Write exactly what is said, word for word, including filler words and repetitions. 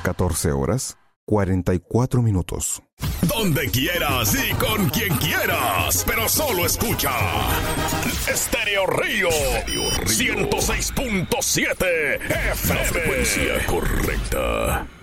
catorce horas, cuarenta y cuatro minutos. Donde quieras y con quien quieras, pero solo escucha Estéreo Río ciento seis punto siete F M. La frecuencia correcta.